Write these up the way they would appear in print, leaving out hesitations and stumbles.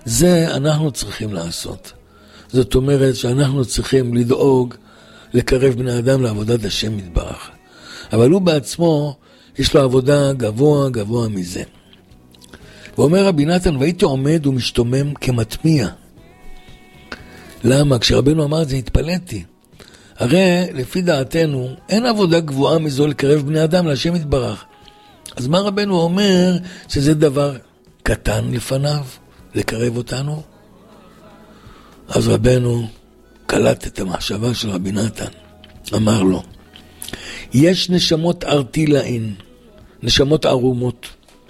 זה אנחנו צריכים לעשות. זאת אומרת שאנחנו צריכים לדאוג לקרב בני אדם לעבודת השם יתברך. אבל הוא בעצמו יש לו עבודה גבוה מזה. ואומר רבי נתן, והייתי עומד ומשתומם כמטמיע. למה? כשרבנו אמר את זה התפלאתי. הרי לפי דעתנו אין עבודה גבוהה מזו לקרב בני אדם להשם יתברך. אז מה רבנו אומר שזה דבר קטן לפניו לקרב אותנו? אז רבנו קלט את המחשבה של רבי נתן. אמר לו, יש נשמות ארטילאין, נשמות ערומות,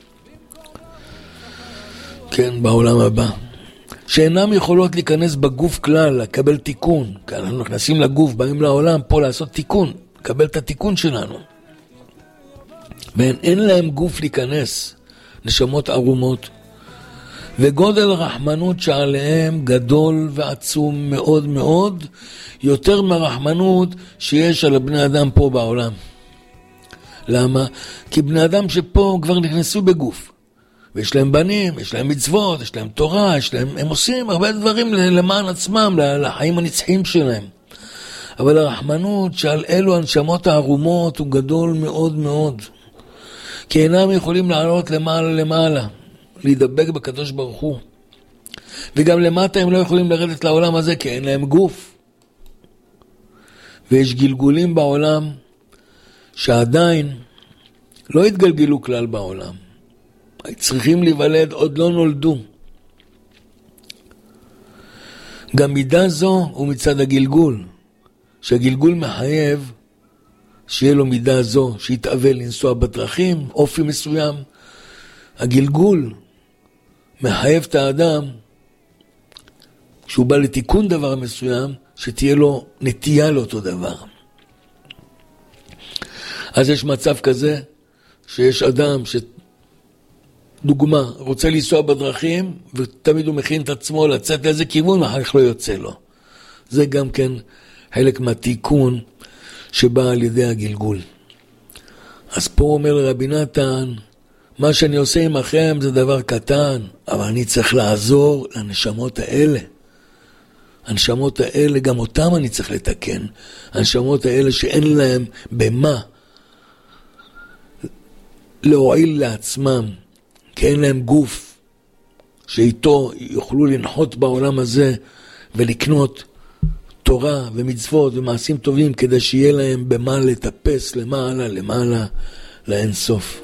כן, בעולם הבא, שאינם יכולות להיכנס בגוף כלל, לקבל תיקון. כי אנחנו נכנסים לגוף, באים לעולם פה לעשות תיקון, לקבל את התיקון שלנו. ואין להם גוף להיכנס, נשמות ערומות. וגודל הרחמנות שעליהם גדול ועצום מאוד מאוד, יותר מהרחמנות שיש על בני אדם פה בעולם. למה? כי בני אדם שפה כבר נכנסו בגוף. ויש להם בנים, יש להם מצוות, יש להם תורה, הם עושים הרבה דברים למען עצמם, לחיים הנצחיים שלהם. אבל הרחמנות שעל אלו הנשמות הערומות הוא גדול מאוד מאוד. כי אינם יכולים לעלות למעלה, להידבק בקדוש ברוך הוא. וגם למטה הם לא יכולים לרדת לעולם הזה, כי אין להם גוף. ויש גלגולים בעולם שעדיין לא התגלגלו כלל בעולם. צריכים להיוולד, עוד לא נולדו. גם מידה זו הוא מצד הגלגול, שהגלגול מחייב שיהיה לו מידה זו, שיתאבל לנסוע בדרכים, אופי מסוים. הגלגול מחייב את האדם, כשהוא בא לתיקון דבר מסוים, שתהיה לו נטייה לאותו דבר. אז יש מצב כזה, שיש אדם דוגמה, רוצה לנסוע בדרכים, ותמיד הוא מכין את עצמו לצאת לאיזה כיוון, ואחר כך לא יוצא לו. זה גם כן חלק מהתיקון שבא על ידי הגלגול. אז פה אומר רבי נתן, מה שאני עושה עמכם זה דבר קטן, אבל אני צריך לעזור לנשמות האלה. הנשמות האלה, גם אותם אני צריך לתקן. הנשמות האלה שאין להם במה להועיל לעצמם, כי אין להם גוף שאיתו יוכלו לנחות בעולם הזה ולקנות תורה ומצוות ומעשים טובים, כדי שיהיה להם במה לטפס למעלה לאין סוף.